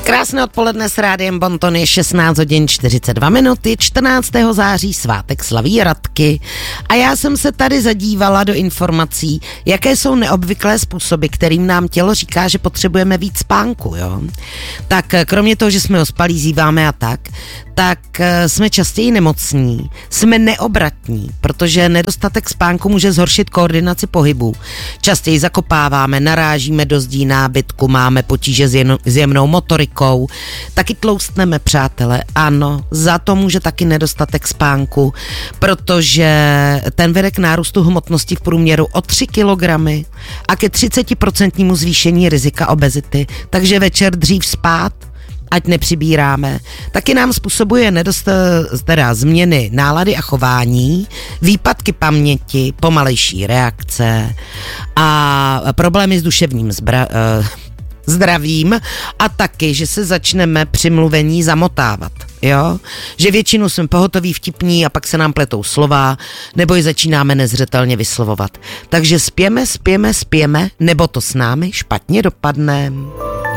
Krásné odpoledne s rádiem Bonton, je 16 hodin 42 minuty, 14. září svátek slaví Radky a já jsem se tady zadívala do informací, jaké jsou neobvyklé způsoby, kterým nám tělo říká, že potřebujeme víc spánku, jo. Tak kromě toho, že jsme ospalí, zíváme a tak jsme častěji nemocní, jsme neobratní, protože nedostatek spánku může zhoršit koordinaci pohybů. Častěji zakopáváme, narážíme do zdí nábytku, máme potíže s jemnou motorikou, taky tloustneme, přátelé. Ano, za to může taky nedostatek spánku, protože ten vede k nárůstu hmotnosti v průměru o 3 kilogramy a ke 30% zvýšení rizika obezity, takže večer dřív spát, ať nepřibíráme. Taky nám způsobuje změny nálady a chování, výpadky paměti, pomalejší reakce a problémy s duševním zdravím a taky, že se začneme při mluvení zamotávat, jo? Že většinou jsme pohotoví, vtipní a pak se nám pletou slova, nebo ji začínáme nezřetelně vyslovovat. Takže spěme, nebo to s námi špatně dopadne.